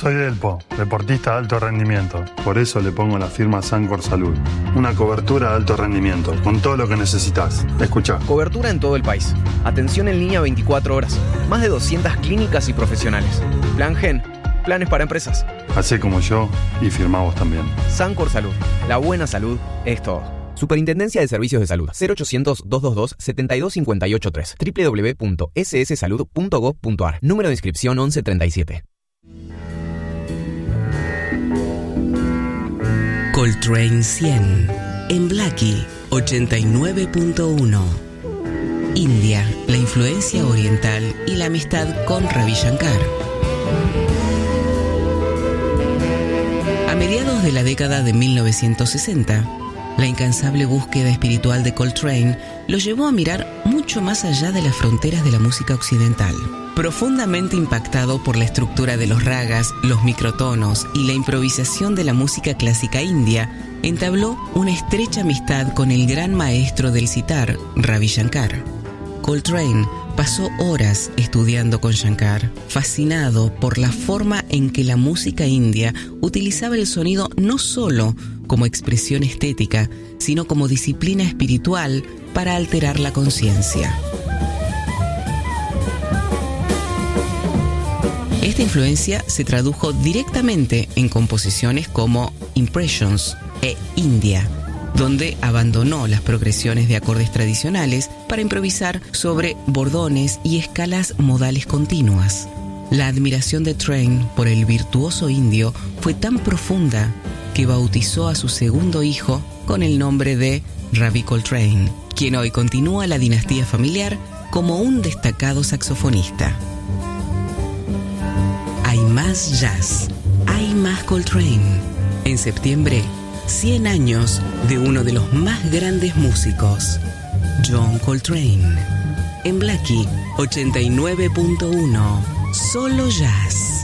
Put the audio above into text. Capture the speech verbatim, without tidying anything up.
Soy Delpo, deportista de alto rendimiento. Por eso le pongo la firma Sancor Salud. Una cobertura de alto rendimiento, con todo lo que necesitas. Escucha. Cobertura en todo el país. Atención en línea veinticuatro horas. Más de doscientas clínicas y profesionales. Plan Gen. Planes para empresas. Hacé como yo y firmamos también. Sancor Salud. La buena salud es todo. Superintendencia de Servicios de Salud. cero ochocientos, doscientos veintidós, setenta y dos cincuenta y ocho tres. doble u doble u doble u punto ese ese salud punto gob punto a r. Número de inscripción once treinta y siete. Coltrane cien, en Blackie ochenta y nueve punto uno. India, la influencia oriental y la amistad con Ravi Shankar. A mediados de la década de mil novecientos sesenta, la incansable búsqueda espiritual de Coltrane lo llevó a mirar mucho más allá de las fronteras de la música occidental. Profundamente impactado por la estructura de los ragas, los microtonos y la improvisación de la música clásica india, entabló una estrecha amistad con el gran maestro del sitar, Ravi Shankar. Coltrane pasó horas estudiando con Shankar, fascinado por la forma en que la música india utilizaba el sonido no solo como expresión estética, sino como disciplina espiritual para alterar la conciencia. Esta influencia se tradujo directamente en composiciones como Impressions e India, donde abandonó las progresiones de acordes tradicionales para improvisar sobre bordones y escalas modales continuas. La admiración de Train por el virtuoso indio fue tan profunda que bautizó a su segundo hijo con el nombre de Ravi Coltrane, quien hoy continúa la dinastía familiar como un destacado saxofonista. Hay más jazz, hay más Coltrane. En septiembre, cien años de uno de los más grandes músicos, John Coltrane. En Blackie ochenta y nueve punto uno, solo jazz.